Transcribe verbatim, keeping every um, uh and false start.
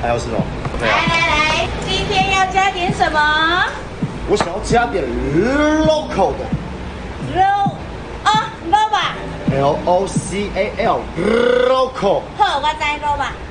还有是哦。 来来来，今天要加点什么？ 我想要加点 local 的 low 啊 low 吧。 ，L O C A L local。 好，我知 low 吧。